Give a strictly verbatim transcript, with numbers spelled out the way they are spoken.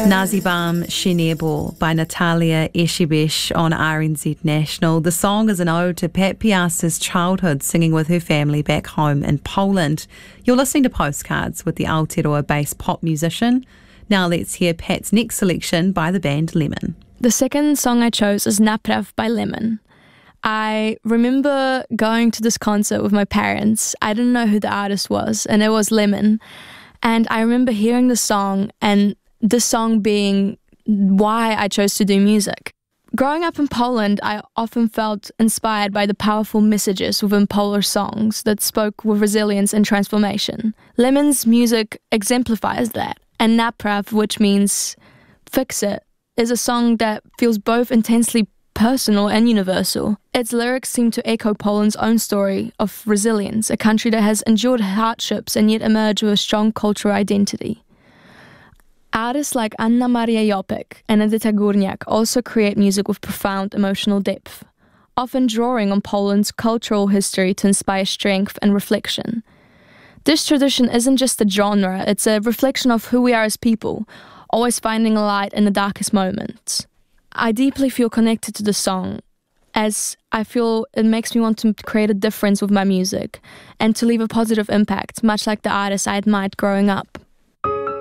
Nazibam Shenebo by Natalia Eshebesh on R N Z National. The song is an ode to Pat Piasta's childhood singing with her family back home in Poland. You're listening to Postcards with the Aotearoa-based pop musician. Now let's hear Pat's next selection by the band Lemon. The second song I chose is Napraw by Lemon. I remember going to this concert with my parents. I didn't know who the artist was, and it was Lemon. And I remember hearing the song and the song being why I chose to do music. Growing up in Poland, I often felt inspired by the powerful messages within Polish songs that spoke with resilience and transformation. Lemon's music exemplifies that, and Napraw, which means fix it, is a song that feels both intensely personal and universal. Its lyrics seem to echo Poland's own story of resilience, a country that has endured hardships and yet emerged with a strong cultural identity. Artists like Anna Maria Jopek and Edyta Górniak also create music with profound emotional depth, often drawing on Poland's cultural history to inspire strength and reflection. This tradition isn't just a genre, it's a reflection of who we are as people, always finding a light in the darkest moments. I deeply feel connected to the song, as I feel it makes me want to create a difference with my music and to leave a positive impact, much like the artists I admired growing up.